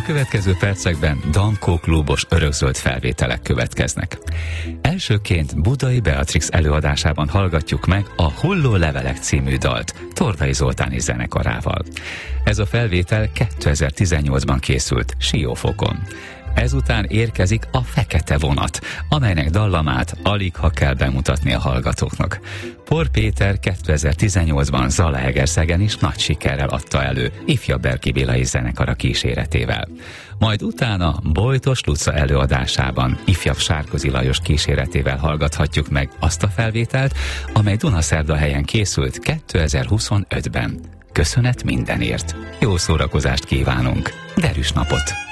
A következő percekben Dankó klubos örökzöld felvételek következnek. Elsőként Budai Beatrix előadásában hallgatjuk meg a Hulló levelek című dalt Tordai Zoltán és zenekarával. Ez a felvétel 2018-ban készült Siófokon. Ezután érkezik a Fekete vonat, amelynek dallamát aligha kell bemutatni a hallgatóknak. Por Péter 2018-ban Zalaegerszegen is nagy sikerrel adta elő ifjabb Berki Bélai zenekara kíséretével. Majd utána Bojtos Luca előadásában ifjabb Sárközi Lajos kíséretével hallgathatjuk meg azt a felvételt, amely Dunaszerdahelyen készült 2025-ben. Köszönet mindenért! Jó szórakozást kívánunk! Derűs napot!